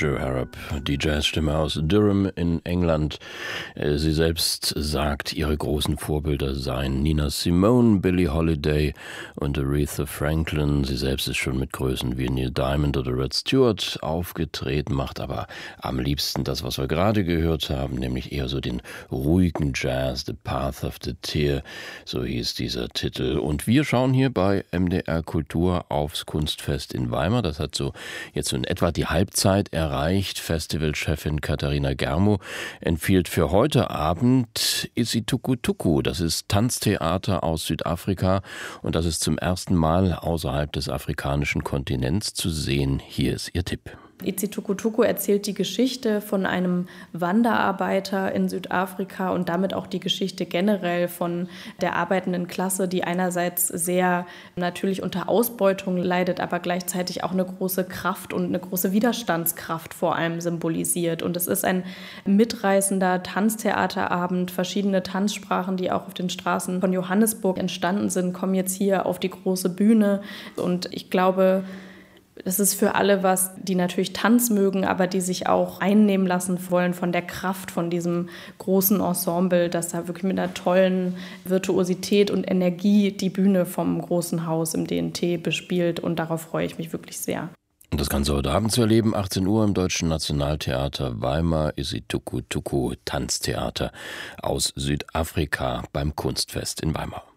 Jo Harrop, die Jazzstimme aus Durham in England. Sie selbst sagt, ihre großen Vorbilder seien Nina Simone, Billie Holiday und Aretha Franklin. Sie selbst ist schon mit Größen wie Neil Diamond oder Rod Stewart aufgetreten, macht aber am liebsten das, was wir gerade gehört haben, nämlich eher so den ruhigen Jazz, The Path of the Tear, so hieß dieser Titel. Und wir schauen hier bei MDR Kultur aufs Kunstfest in Weimar. Das hat so jetzt so in etwa die Halbzeit erreicht. Festivalchefin Katharina Germo empfiehlt für heute Abend Isitukutuku. Das ist Tanztheater aus Südafrika und das ist zum ersten Mal außerhalb des afrikanischen Kontinents zu sehen. Hier ist ihr Tipp. Isitukutuku erzählt die Geschichte von einem Wanderarbeiter in Südafrika und damit auch die Geschichte generell von der arbeitenden Klasse, die einerseits sehr natürlich unter Ausbeutung leidet, aber gleichzeitig auch eine große Kraft und eine große Widerstandskraft vor allem symbolisiert. Und es ist ein mitreißender Tanztheaterabend. Verschiedene Tanzsprachen, die auch auf den Straßen von Johannesburg entstanden sind, kommen jetzt hier auf die große Bühne. Und ich glaube, das ist für alle was, die natürlich Tanz mögen, aber die sich auch einnehmen lassen wollen von der Kraft von diesem großen Ensemble, das da wirklich mit einer tollen Virtuosität und Energie die Bühne vom großen Haus im DNT bespielt. Und darauf freue ich mich wirklich sehr. Und das Ganze heute Abend zu erleben, 18 Uhr im Deutschen Nationaltheater Weimar, Isitukutuku Tanztheater aus Südafrika beim Kunstfest in Weimar.